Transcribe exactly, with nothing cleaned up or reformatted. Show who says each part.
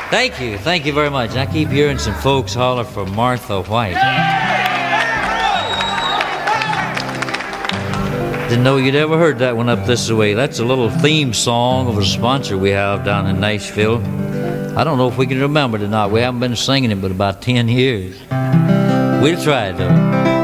Speaker 1: Thank you, thank you very much. I keep hearing some folks holler for Martha White. Didn't know you'd ever heard that one up this way. That's a little theme song of a sponsor we have down in Nashville. I don't know if we can remember it or not. We haven't been singing it but about ten years. We'll try it though.